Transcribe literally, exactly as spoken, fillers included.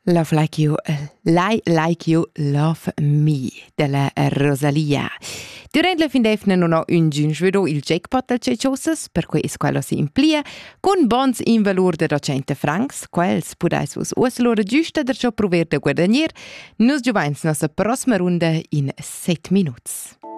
Love Like You, Lie Like You Love Me della Rosalia. Durante la fin d'efna non ho un giun svedo il jackpot del Cecciosas, per cui es quello si implia, con bons in valor de duecento francs, quels pudais vos us l'ora giusta der ciò prover de guadagnier, nos giovans nossa prossima runda in set minuts.